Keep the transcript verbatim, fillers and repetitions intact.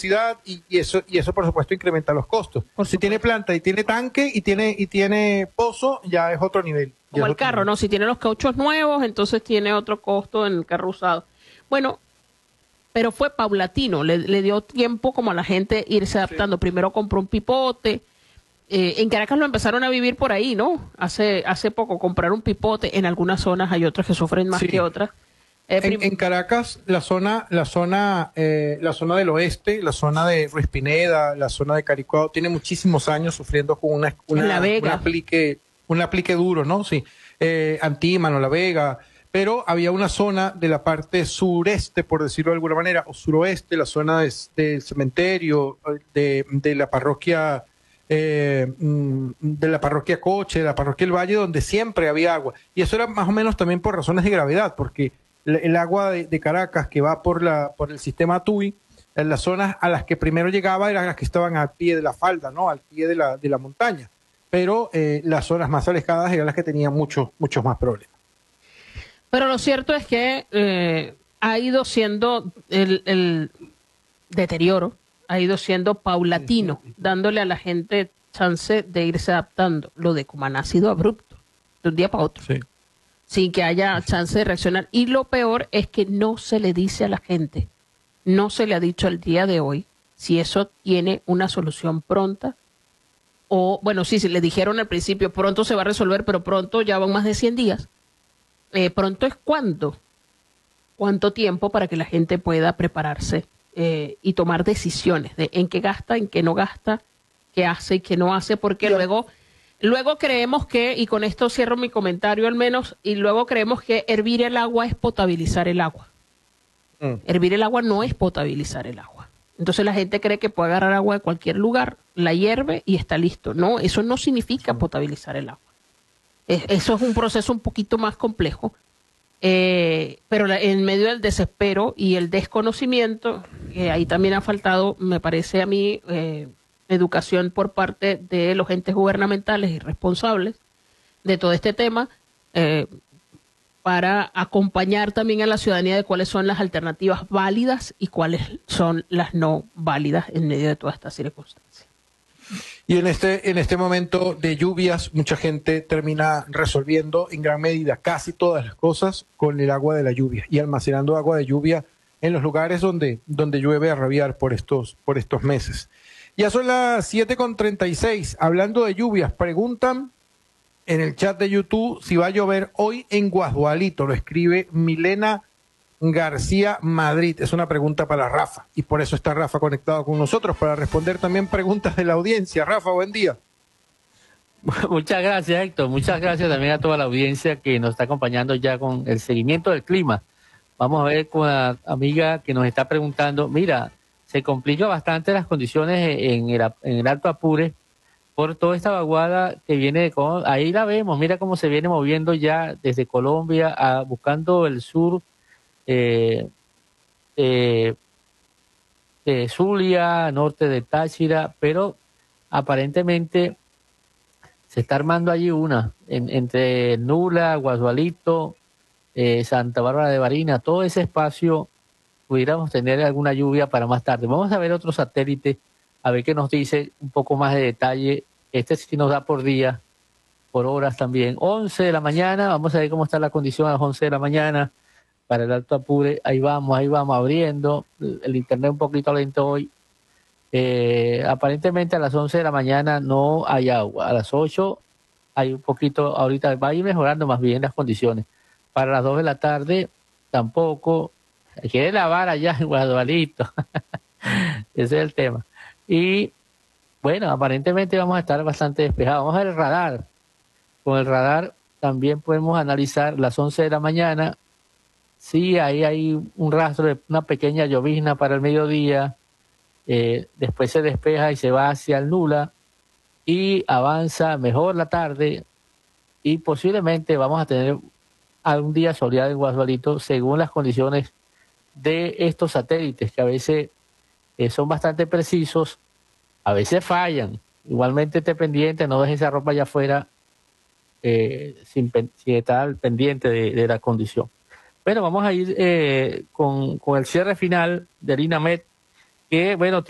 electricidad y, y eso y eso por supuesto incrementa los costos. Por si tiene planta y tiene tanque y tiene y tiene pozo, ya es otro nivel. Como el carro, ¿no? Si tiene los cauchos nuevos, entonces tiene otro costo en el carro usado. Bueno, pero fue paulatino, le, le dio tiempo como a la gente irse adaptando. Sí. Primero compró un pipote. Eh, en Caracas lo empezaron a vivir por ahí, ¿no? Hace hace poco, comprar un pipote. En algunas zonas hay otras que sufren más sí. que otras. Eh, en, en Caracas, la zona, la zona, eh, la zona del oeste, la zona de Ruiz Pineda, la zona de Caricuao, tiene muchísimos años sufriendo con una, una, La Vega. un aplique, un aplique duro, ¿no? Sí, eh, Antímano, La Vega, pero había una zona de la parte sureste, por decirlo de alguna manera, o suroeste, la zona de, del cementerio, de, de la parroquia, eh, de la parroquia Coche, de la parroquia El Valle, donde siempre había agua. Y eso era más o menos también por razones de gravedad, porque el agua de, de Caracas que va por la por el sistema Tuy, en las zonas a las que primero llegaba eran las que estaban al pie de la falda, ¿no? Al pie de la de la montaña. Pero eh, las zonas más alejadas eran las que tenían muchos muchos más problemas. Pero lo cierto es que eh, ha ido siendo el, el deterioro, ha ido siendo paulatino, sí, sí, sí. dándole a la gente chance de irse adaptando. Lo de Cumaná ha sido abrupto, de un día para otro. Sí. Sin que haya chance de reaccionar. Y lo peor es que no se le dice a la gente, no se le ha dicho al día de hoy si eso tiene una solución pronta o, bueno, sí, sí, le dijeron al principio, pronto se va a resolver, pero pronto ya van más de cien días. Eh, pronto es cuándo, cuánto tiempo para que la gente pueda prepararse eh, y tomar decisiones de en qué gasta, en qué no gasta, qué hace y qué no hace, porque yeah. luego... Luego creemos que, y con esto cierro mi comentario al menos, y luego creemos que hervir el agua es potabilizar el agua. Mm. Hervir el agua no es potabilizar el agua. Entonces la gente cree que puede agarrar agua de cualquier lugar, la hierve y está listo. No, eso no significa potabilizar el agua. Es, eso es un proceso un poquito más complejo. Eh, pero la, en medio del desespero y el desconocimiento, eh, ahí también ha faltado, me parece a mí... Eh, educación por parte de los entes gubernamentales y responsables de todo este tema eh, para acompañar también a la ciudadanía de cuáles son las alternativas válidas y cuáles son las no válidas en medio de toda esta circunstancia. Y en este, en este momento de lluvias, mucha gente termina resolviendo en gran medida casi todas las cosas con el agua de la lluvia y almacenando agua de lluvia en los lugares donde, donde llueve a rabiar por estos, por estos meses. Ya son las siete con treinta y seis. Hablando de lluvias, preguntan en el chat de YouTube si va a llover hoy en Guasdualito. Lo escribe Milena García Madrid. Es una pregunta para Rafa. Y por eso está Rafa conectado con nosotros, para responder también preguntas de la audiencia. Rafa, buen día. Muchas gracias, Héctor. Muchas gracias también a toda la audiencia que nos está acompañando ya con el seguimiento del clima. Vamos a ver con la amiga que nos está preguntando. Mira, se complica bastante las condiciones en el, en el Alto Apure por toda esta vaguada que viene de Colombia. Ahí la vemos, mira cómo se viene moviendo ya desde Colombia a, buscando el sur eh, eh, de Zulia, norte de Táchira, pero aparentemente se está armando allí una, en, entre Nula, Guasdualito, eh, Santa Bárbara de Barinas, todo ese espacio pudiéramos tener alguna lluvia para más tarde. Vamos a ver otro satélite, a ver qué nos dice un poco más de detalle. Este sí nos da por día, por horas también. once de la mañana, vamos a ver cómo está la condición a las once de la mañana para el Alto Apure. Ahí vamos, ahí vamos abriendo. El internet un poquito lento hoy. Eh, aparentemente a las once de la mañana no hay agua. A las ocho hay un poquito, ahorita va a ir mejorando más bien las condiciones. Para las dos de la tarde tampoco. Quiere lavar allá en Guadualito. Ese es el tema. Y bueno, aparentemente vamos a estar bastante despejados. Vamos a ver el radar. Con el radar también podemos analizar las once de la mañana. Sí, ahí hay un rastro de una pequeña llovizna para el mediodía. Eh, después se despeja y se va hacia el Nula. Y avanza mejor la tarde. Y posiblemente vamos a tener algún día soleado en Guadualito según las condiciones de estos satélites que a veces eh, son bastante precisos, a veces fallan. Igualmente esté pendiente, no deje esa ropa allá afuera eh, sin, sin estar pendiente de, de la condición. Bueno, vamos a ir eh, con, con el cierre final del INAMED, que bueno,